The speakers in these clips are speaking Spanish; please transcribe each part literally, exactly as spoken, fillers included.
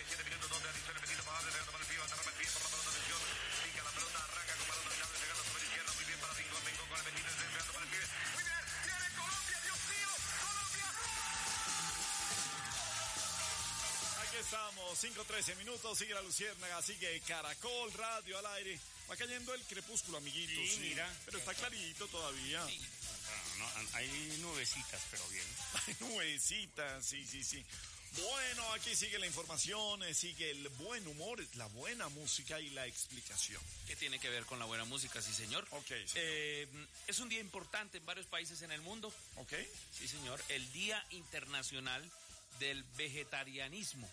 siete minutos donde Arizona le metido para darle, pegando para el pie, atarraba el pie por la pelota, atención. Pica la pelota, arranca con balón dominado, pegando sobre la izquierda, muy bien para Rincón, Rincón con el metido, pegando para el pie. Muy bien, tiene Colombia, Dios mío, Colombia. Aquí estamos, cinco trece minutos, sigue la luciérnaga, sigue Caracol Radio al aire. Va cayendo el crepúsculo, amiguitos. Sí, sí, mira. Pero está clarito todavía. Sí. No, no, hay nubecitas, pero bien. Hay nubecitas, sí, sí, sí. Bueno, aquí sigue la información, eh, sigue el buen humor, la buena música y la explicación. ¿Qué tiene que ver con la buena música? Sí, señor. Ok, señor. Eh, es un día importante en varios países en el mundo. Ok. Sí, señor. El Día Internacional del Vegetarianismo.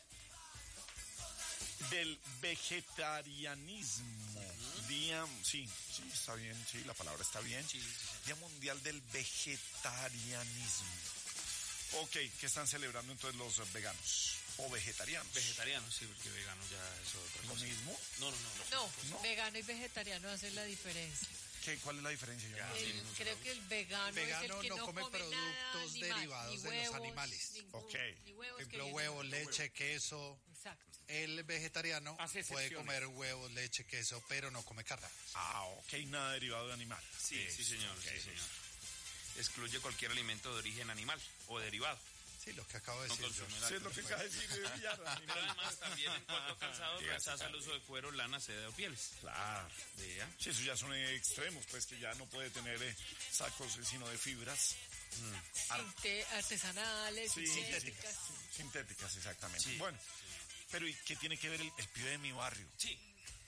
Del vegetarianismo. Uh-huh. Día, sí, sí, está bien, sí, la palabra está bien. Sí, sí, sí. Día Mundial del Vegetarianismo. Ok, ¿qué están celebrando entonces los veganos o vegetarianos? Vegetarianos, sí, porque vegano ya es otra ¿Lo cosa. mismo? No, no, no. No, ¿No? vegano y vegetariano hacen la diferencia. ¿Qué, ¿Cuál es la diferencia? Yo Ya, no sí, El- no sé. creo que el vegano, Vegano es el que no no, come come productos nada animal, derivados ni de los huevos, animales. ningún- Ok. Ni huevos Por que ejemplo, vienen- huevos, leche, queso. Exacto. El vegetariano Hace puede excepciones. comer huevos, leche, queso, pero no come carne. Ah, ok, nada derivado de animal. Sí, Eh, sí, señor, ok. sí, señor. Excluye cualquier alimento de origen animal o derivado. Sí, lo que acabo de No decir yo. consume Sí, es lo que acaba de decir de Villarra. Pero además también en cuanto a calzado Diga, rechaza sí, el uso de cuero, lana, seda o pieles. Claro. Vea. Sí, eso ya son extremos, pues que ya no puede tener eh, sacos eh, sino de fibras. Sinte- artesanales, Sí, sintéticas. Sintéticas, exactamente. Sí. Bueno, pero ¿y qué tiene que ver el, el pibe de mi barrio? Sí.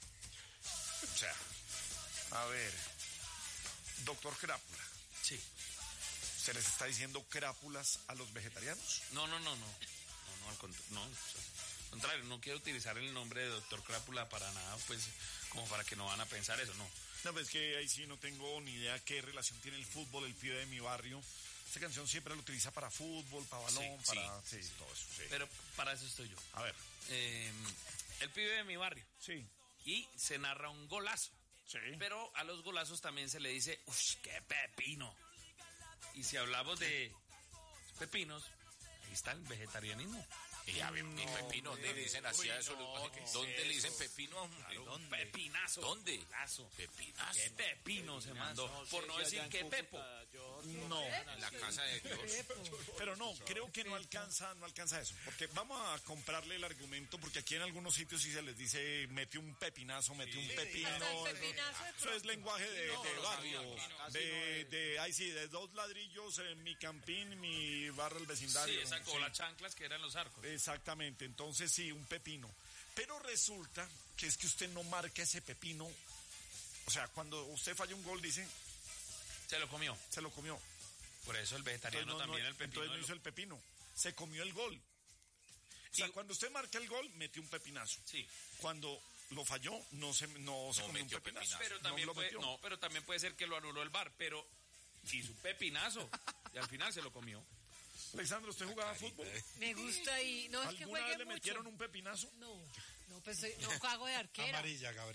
O sea, a ver, doctor Crápula, Sí. ¿se les está diciendo crápulas a los vegetarianos? No, no, no, no. No, no, al contra- no, o sea, al contrario, no quiero utilizar el nombre de doctor Crápula para nada, pues, como para que no van a pensar eso, no. No, pues es que ahí sí no tengo ni idea qué relación tiene el fútbol, el pibe de mi barrio. Esta canción siempre la utiliza para fútbol, para balón, Sí, para... sí, Sí, todo eso, sí. Pero para eso estoy yo. A ver, Eh, el pibe de mi barrio. sí, Y se narra un golazo. sí. Pero a los golazos también se le dice, uff, qué pepino. Y si hablamos de pepinos, ahí está el vegetarianismo. Y a ver, mi pepino, ¿dónde le dicen así a eso? no, ¿qué es ¿Dónde le dicen eso? pepino? hombre? Un pepinazo. ¿Dónde? Golazo. Pepinazo. Qué pepino se mandó. Por no decir que pepo. No, En la casa de Dios. pero no, creo que no alcanza, no alcanza eso. Porque vamos a comprarle el argumento, porque aquí en algunos sitios sí se les dice, mete un pepinazo, mete un pepino. Hasta el eso- pepinazo de Eso es lenguaje de, No, de no barrio, sabía, aquí no, de, de, ay sí, de dos ladrillos en mi campín, mi barrio, el Sí, vecindario. exacto. Sí. Las chanclas que eran los arcos. Exactamente, entonces sí, un pepino. Pero resulta que es que usted no marca ese pepino. O sea, cuando usted falla un gol, dice, Se lo comió. se lo comió. Por eso el vegetariano Entonces no, también no, el pepino. entonces no lo- hizo el pepino, se comió el gol. O sea, Y- cuando usted marca el gol, metió un pepinazo. Sí. Cuando lo falló, no se, no se No comió un metió pepinazo. pepinazo. Pero No también lo puede, metió. no, pero también puede ser que lo anuló el bar, pero hizo un pepinazo y al final se lo comió. Alexandro, ¿usted jugaba fútbol? Me gusta y no es que ¿Alguna juegue vez le mucho. metieron un pepinazo? No, no, pues soy- no hago de arquera. Amarilla, Gabriel.